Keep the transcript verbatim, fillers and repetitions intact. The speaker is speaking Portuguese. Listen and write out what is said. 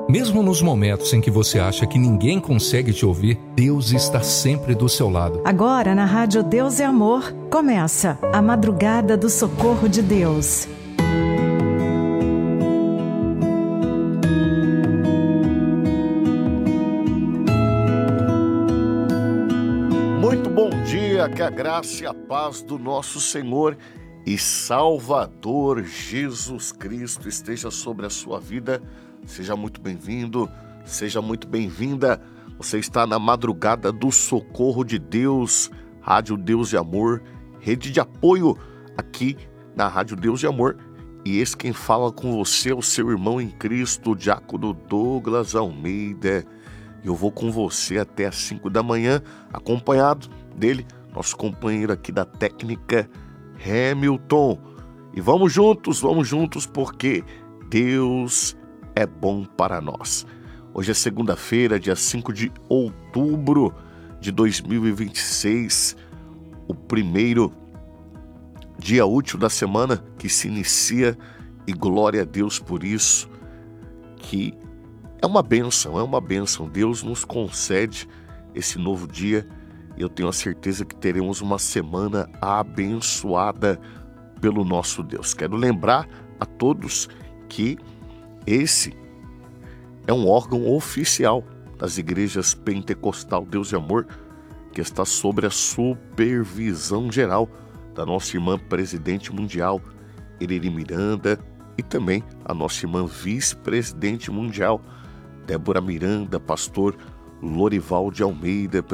Mesmo nos momentos em que você acha que ninguém consegue te ouvir, Deus está sempre do seu lado. Agora, na Rádio Deus é Amor, começa a Madrugada do Socorro de Deus. Muito bom dia, que a graça e a paz do nosso Senhor e Salvador Jesus Cristo esteja sobre a sua vida. Seja muito bem-vindo, seja muito bem-vinda. Você está na Madrugada do Socorro de Deus, Rádio Deus de Amor, rede de apoio aqui na Rádio Deus de Amor. E esse quem fala com você é o seu irmão em Cristo, o diácono Douglas Almeida. Eu vou com você até às cinco da manhã, acompanhado dele, nosso companheiro aqui da técnica, Hamilton. E vamos juntos, vamos juntos, porque Deus é bom para nós. Hoje é segunda-feira, dia cinco de outubro de dois mil e vinte e seis, o primeiro dia útil da semana que se inicia, e glória a Deus por isso, que é uma bênção, é uma bênção. Deus nos concede esse novo dia e eu tenho a certeza que teremos uma semana abençoada pelo nosso Deus. Quero lembrar a todos que esse é um órgão oficial das igrejas Pentecostal Deus de Amor, que está sob a supervisão geral da nossa irmã presidente mundial, Irene Miranda, e também a nossa irmã vice-presidente mundial, Débora Miranda, pastor Lorival de Almeida,